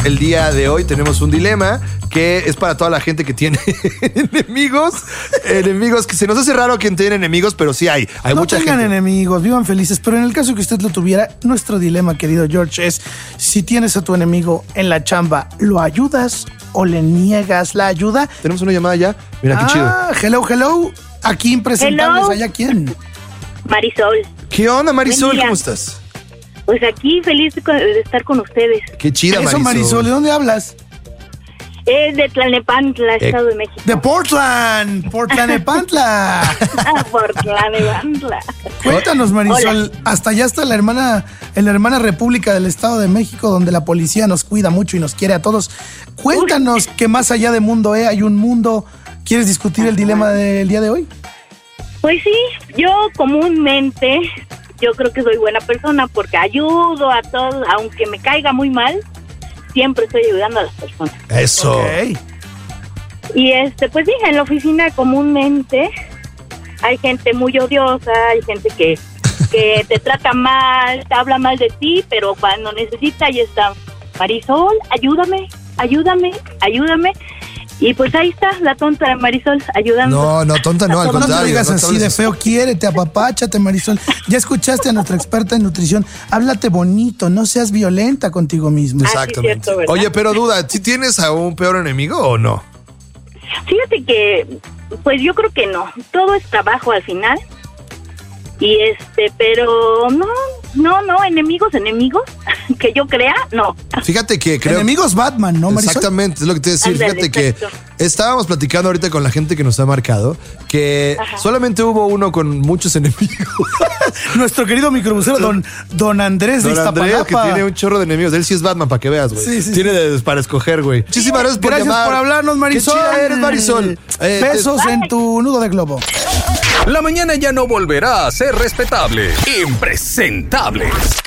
El día de hoy tenemos un dilema que es para toda la gente que tiene enemigos, que se nos hace raro quien tiene enemigos, pero sí hay mucha gente. No tengan enemigos, vivan felices, pero en el caso que usted lo tuviera, nuestro dilema, querido George, es si tienes a tu enemigo en la chamba, ¿lo ayudas o le niegas la ayuda? Tenemos una llamada ya. Mira qué chido. Hello. Aquí impresentables, ¿allá quién? Marisol. ¿Qué onda, Marisol? ¿Cómo estás? Pues aquí feliz de estar con ustedes. Qué chida, Eso, Marisol, ¿de dónde hablas? De Tlalnepantla, Estado de México. De Portland, Portlanepantla. Portlanepantla. Cuéntanos, Marisol, Hola. hasta allá está la hermana República del Estado de México, donde la policía nos cuida mucho y nos quiere a todos. Cuéntanos que más allá de mundo hay un mundo. ¿Quieres discutir el dilema del día de hoy? Pues sí, yo comúnmente, yo creo que soy buena persona porque ayudo a todos, aunque me caiga muy mal, siempre estoy ayudando a las personas. Eso. Okay. Y pues sí, en la oficina comúnmente hay gente muy odiosa, hay gente que te trata mal, te habla mal de ti, pero cuando necesita ahí está Marisol, ayúdame. Y pues ahí está la tonta de Marisol ayudando. No, tonta no, al contrario. No te digas así de hables feo, quiérete, apapáchate, Marisol. Ya escuchaste a nuestra experta en nutrición. Háblate bonito, no seas violenta contigo mismo. Exactamente. Sí, cierto, ¿verdad? Oye, pero duda, ¿sí tienes a un peor enemigo o no? Fíjate que, pues yo creo que no. Todo es trabajo al final. Y pero no, enemigos, que yo crea, no. Fíjate que creo... Enemigos Batman, ¿no, Marisol? Exactamente, es lo que te decía. Ándale, Fíjate que exacto. estábamos platicando ahorita con la gente que nos ha marcado que solamente hubo uno con muchos enemigos. Nuestro querido microbusero, don Andrés de Don Andrés, Iztapalapa. que tiene un chorro de enemigos. Él sí es Batman, para que veas, güey. Sí. Tiene para escoger, güey. Muchísimas gracias por Gracias llamar. por hablarnos, Marisol. Qué chida eres, Marisol. Besos en tu nudo de globo. La mañana ya no volverá a ser respetable. Impresentables.